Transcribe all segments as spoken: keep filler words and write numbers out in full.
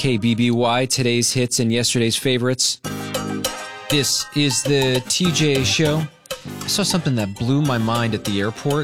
K B B Y, today's hits and yesterday's favorites. This is the T J Show. I saw something that blew my mind at the airport.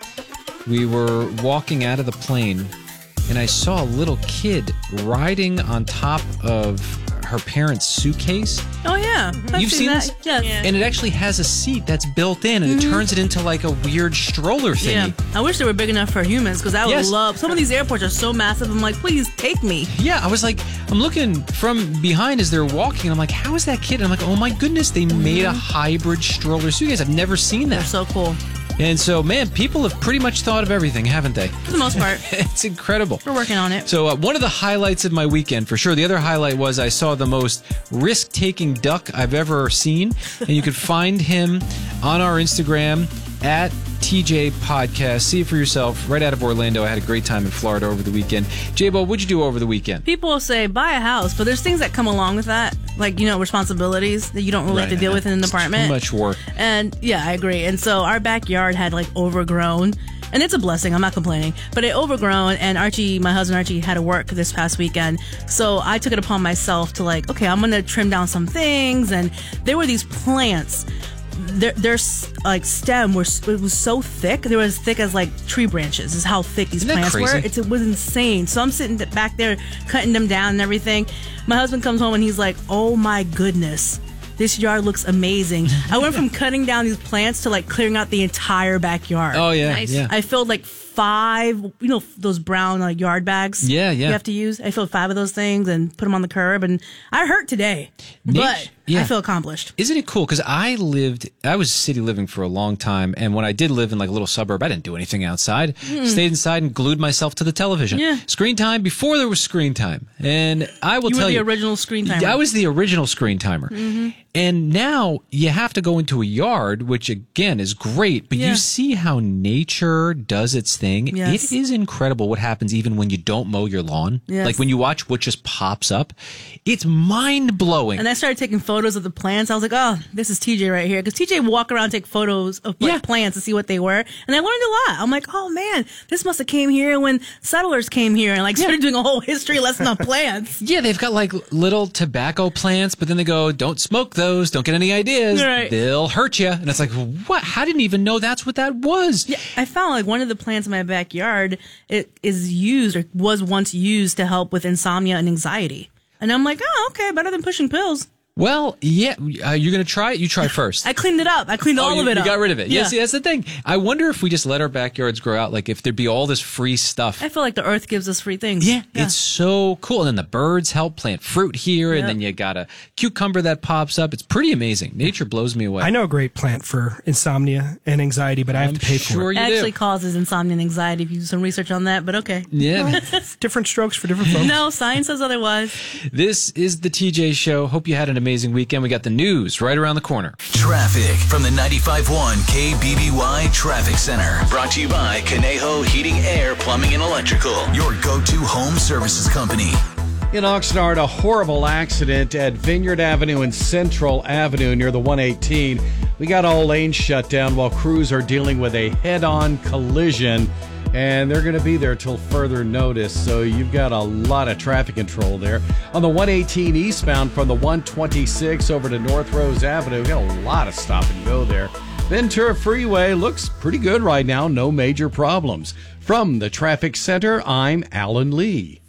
We were walking out of the plane, and I saw a little kid riding on top of her parents' suitcase. Oh, yeah. I've You've seen, seen this? that? Yes. Yeah. And it actually has a seat that's built in, and mm-hmm. it turns it into like a weird stroller thingy. Yeah. I wish they were big enough for humans, because I would yes. love... Some of these airports are so massive, I'm like, please take me. Yeah, I was like, I'm looking from behind as they're walking, I'm like, how is that kid? And I'm like, oh my goodness, they mm-hmm. made a hybrid stroller suitcase. I've never seen that. They're so cool. And so, man, people have pretty much thought of everything, haven't they? For the most part. It's incredible. We're working on it. So uh, one of the highlights of my weekend, for sure. The other highlight was I saw the most risk-taking duck I've ever seen. And you could find him on our Instagram at T J Podcast. See it for yourself. Right out of Orlando. I had a great time in Florida over the weekend. J-Bo, what'd you do over the weekend? People will say, buy a house, but there's things that come along with that. Like, you know, responsibilities that you don't really right. have to deal with in an it's apartment. Too much work. And yeah, I agree. And so our backyard had like overgrown. And it's a blessing. I'm not complaining. But it overgrown, and Archie, my husband Archie, had to work this past weekend. So I took it upon myself to like, okay, I'm going to trim down some things. And there were these plants. Their, their like stem was it was so thick. They were as thick as like tree branches. Is how thick these Isn't plants crazy? were. It's, it was insane. So I'm sitting back there cutting them down and everything. My husband comes home and he's like, "Oh my goodness, this yard looks amazing." I went from cutting down these plants to like clearing out the entire backyard. Oh yeah, nice. yeah. I filled like five, you know, those brown like yard bags. Yeah, yeah. You have to use. I filled five of those things and put them on the curb, and I hurt today, Niche. but yeah. I feel accomplished. Isn't it cool? Because I lived, I was city living for a long time, and when I did live in like a little suburb, I didn't do anything outside. Mm. Stayed inside and glued myself to the television. Yeah. Screen time before there was screen time, and I will you tell were the you, original screen timer. I was the original screen timer. Mm-hmm. And now you have to go into a yard, which again is great, but yeah. you see how nature does its thing. Yes. It is incredible what happens even when you don't mow your lawn. Yes. Like when you watch what just pops up, it's mind blowing. And I started taking photos of the plants. I was like, oh, this is T J right here. Because T J would walk around and take photos of like, yeah. plants to see what they were. And I learned a lot. I'm like, oh man, this must have came here when settlers came here and like started yeah. doing a whole history lesson on plants. Yeah, they've got like little tobacco plants, but then they go, don't smoke those, don't get any ideas, right. they'll hurt you. And it's like, what? I didn't even know that's what that was. Yeah, I found like one of the plants in my backyard, it is used or was once used to help with insomnia and anxiety. And I'm like, oh, okay, better than pushing pills. Well, yeah, uh, you're going to try it? You try first. I cleaned it up. I cleaned oh, all you, of it you up. You got rid of it. Yeah. yeah, see, that's the thing. I wonder if we just let our backyards grow out, like if there'd be all this free stuff. I feel like the earth gives us free things. Yeah, yeah. It's so cool. And then the birds help plant fruit here, yep. and then you got a cucumber that pops up. It's pretty amazing. Nature blows me away. I know a great plant for insomnia and anxiety, but I have I'm to pay sure for it. You it actually do. causes insomnia and anxiety if you do some research on that, but okay. Yeah. Different strokes for different folks. No, science says otherwise. This is the T J Show. Hope you had an amazing weekend. We got the news right around the corner. Traffic from the ninety-five point one K B B Y Traffic Center. Brought to you by Conejo Heating, Air, Plumbing, and Electrical. Your go-to home services company. In Oxnard, a horrible accident at Vineyard Avenue and Central Avenue near the one eighteen. We got all lanes shut down while crews are dealing with a head-on collision. And they're going to be there till further notice, so you've got a lot of traffic control there. On the one eighteen eastbound from the one twenty-six over to North Rose Avenue, we've got a lot of stop and go there. Ventura Freeway looks pretty good right now, no major problems. From the Traffic Center, I'm Alan Lee.